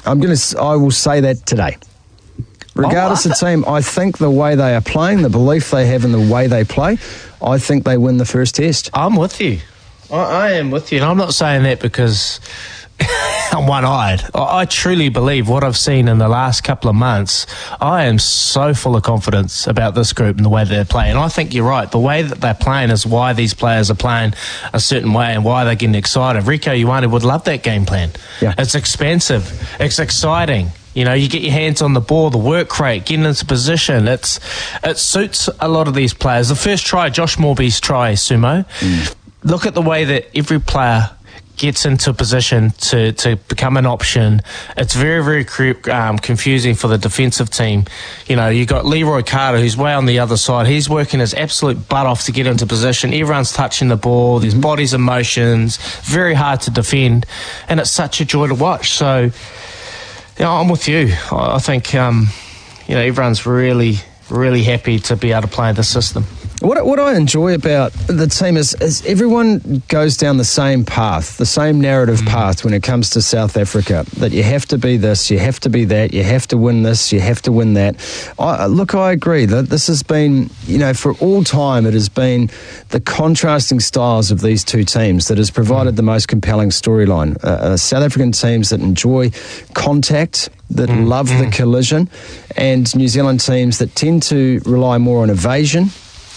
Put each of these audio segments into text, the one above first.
I will say that today. Regardless of team, I think the way they are playing, the belief they have in the way they play, I think they win the first test. I'm with you. I am with you. And I'm not saying that because I'm one-eyed. I truly believe what I've seen in the last couple of months. I am so full of confidence about this group and the way they're playing. And I think you're right. The way that they're playing is why these players are playing a certain way and why they're getting excited. Rieko Ioane would love that game plan. Yeah. It's expansive. It's exciting. You know, you get your hands on the ball, the work rate, getting into position. It suits a lot of these players. The first try, Josh Morby's try, Sumo. Look at the way that every player gets into position to become an option. It's very, very confusing for the defensive team. You know, you got Leroy Carter, who's way on the other side. He's working his absolute butt off to get into position. Everyone's touching the ball. There's bodies in motions. Very hard to defend. And it's such a joy to watch. So, yeah, I'm with you. I think, everyone's really, really happy to be able to play this system. What I enjoy about the team is everyone goes down the same path, the same narrative path when it comes to South Africa, that you have to be this, you have to be that, you have to win this, you have to win that. I agree that this has been, for all time, it has been the contrasting styles of these two teams that has provided the most compelling storyline. South African teams that enjoy contact, that love the collision, and New Zealand teams that tend to rely more on evasion.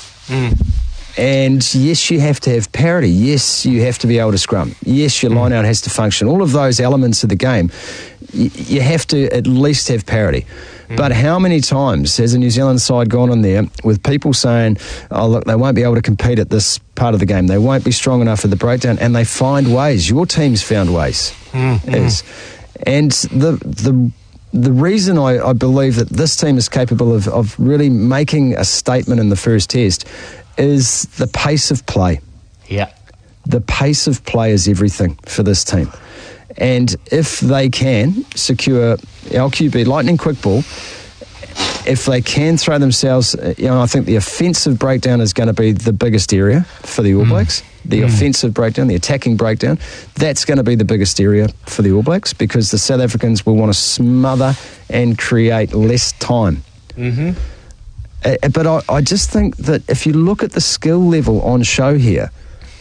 And yes, you have to have parity. Yes, you have to be able to scrum. Yes, your line out has to function. All of those elements of the game, you have to at least have parity. But how many times has a New Zealand side gone on there with people saying, oh, look, they won't be able to compete at this part of the game. They won't be strong enough at the breakdown. And they find ways. Your team's found ways. And the reason I believe that this team is capable of really making a statement in the first test is the pace of play. Yeah. The pace of play is everything for this team. And if they can secure LQB, lightning quick ball, if they can throw themselves, I think the offensive breakdown is going to be the biggest area for the All Blacks. The offensive breakdown, the attacking breakdown, that's going to be the biggest area for the All Blacks because the South Africans will want to smother and create less time. But I just think that if you look at the skill level on show here,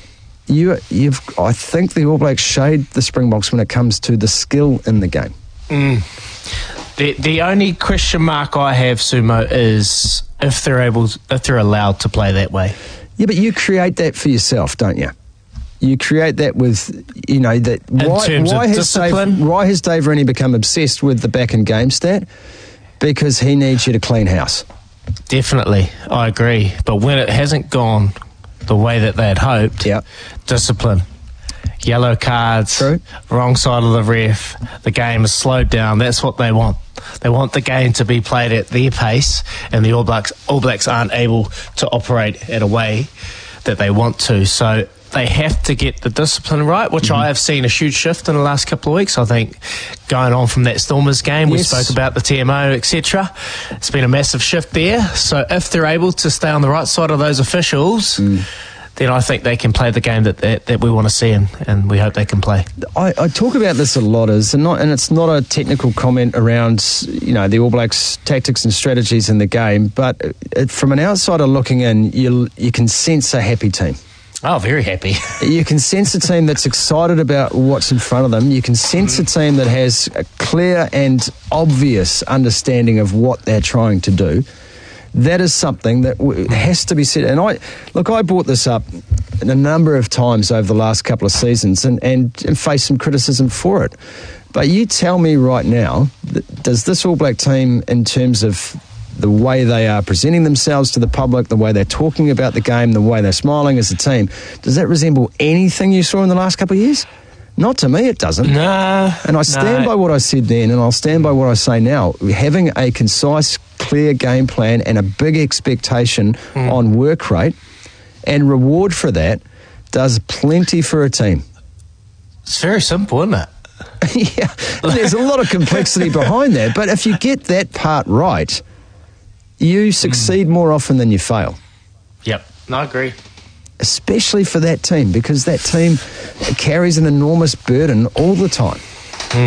I think the All Blacks shade the Springboks when it comes to the skill in the game. The only question mark I have, Sumo, is if they're allowed to play that way. Yeah, but you create that for yourself, don't you? You create that with, that. Why has Dave Rennie become obsessed with the back and game stat? Because he needs you to clean house. Definitely, I agree. But when it hasn't gone the way that they had hoped, discipline, yellow cards, wrong side of the ref, the game is slowed down. That's what they want. They want the game to be played at their pace, and the All Blacks aren't able to operate at a way that they want to. So they have to get the discipline right, which I have seen a huge shift in the last couple of weeks. I think going on from that Stormers game, we spoke about the TMO, etc. It's been a massive shift there. So if they're able to stay on the right side of those officials, then I think they can play the game that we want to see, and we hope they can play. I talk about this a lot, and it's not a technical comment around the All Blacks' tactics and strategies in the game, but from an outsider looking in, you can sense a happy team. Oh, very happy. You can sense a team that's excited about what's in front of them. You can sense a team that has a clear and obvious understanding of what they're trying to do. That is something that has to be said. And I brought this up a number of times over the last couple of seasons and faced some criticism for it. But you tell me right now, does this All Black team, in terms of the way they are presenting themselves to the public, the way they're talking about the game, the way they're smiling as a team, does that resemble anything you saw in the last couple of years? Not to me, it doesn't. No. And I stand by what I said then, and I'll stand by what I say now. Having a concise, clear game plan and a big expectation on work rate and reward for that does plenty for a team. It's very simple, isn't it? Yeah, there's a lot of complexity behind that, but if you get that part right, you succeed more often than you fail. Yep, no, I agree. Especially for that team, because that team carries an enormous burden all the time.